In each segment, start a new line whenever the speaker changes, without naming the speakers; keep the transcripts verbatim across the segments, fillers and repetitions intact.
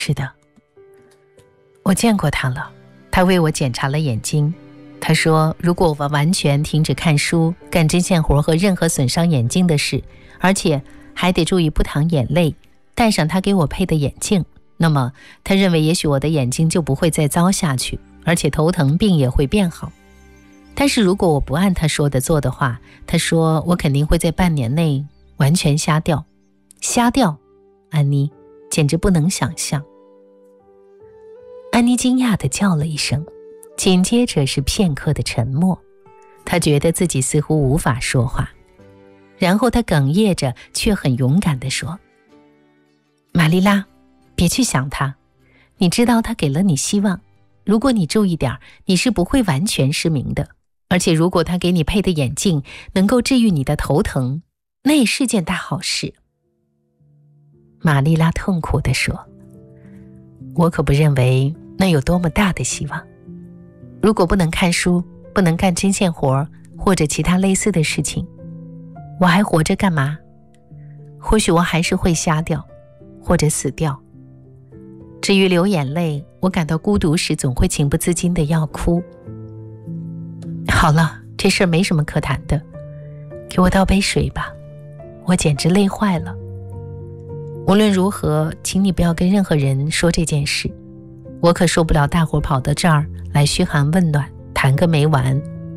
是的，我见过他了，他为我检查了眼睛。他说，如果我完全停止看书、干针线活和任何损伤眼睛的事，而且还得注意不淌眼泪，戴上他给我配的眼镜，那么他认为也许我的眼睛就不会再糟下去，而且头疼病也会变好。但是如果我不按他说的做的话，他说我肯定会在半年内完全瞎掉。瞎掉，安妮，简直不能想象。安妮惊讶地叫了一声，紧接着是片刻的沉默。她觉得自己似乎无法说话，然后她哽咽着却很勇敢地说，玛丽拉，别去想他，你知道他给了你希望，如果你注意点，你是不会完全失明的，而且如果他给你配的眼镜能够治愈你的头疼，那也是件大好事。玛丽拉痛苦地说，我可不认为那有多么大的希望。如果不能看书，不能干针线活，或者其他类似的事情，我还活着干嘛？或许我还是会瞎掉，或者死掉。至于流眼泪，我感到孤独时总会情不自禁地要哭。好了，这事儿没什么可谈的，给我倒杯水吧，我简直累坏了。无论如何，请你不要跟任何人说这件事，我可受不了大伙跑到这儿来嘘寒问暖，谈个没完。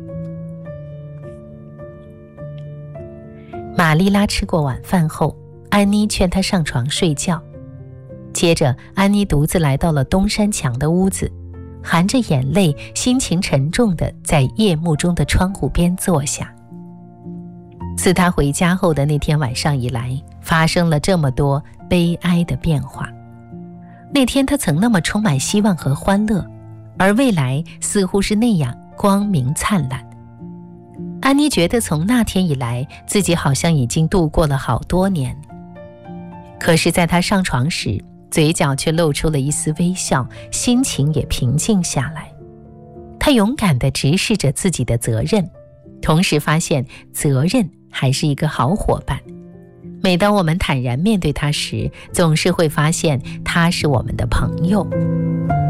玛丽拉吃过晚饭后，安妮劝她上床睡觉。接着，安妮独自来到了东山墙的屋子，含着眼泪，心情沉重地在夜幕中的窗户边坐下。自她回家后的那天晚上以来，发生了这么多悲哀的变化。那天她曾那么充满希望和欢乐，而未来似乎是那样光明灿烂。安妮觉得从那天以来，自己好像已经度过了好多年。可是在她上床时，嘴角却露出了一丝微笑，心情也平静下来。她勇敢地直视着自己的责任，同时发现责任还是一个好伙伴。每当我们坦然面对它时，总是会发现它是我们的朋友。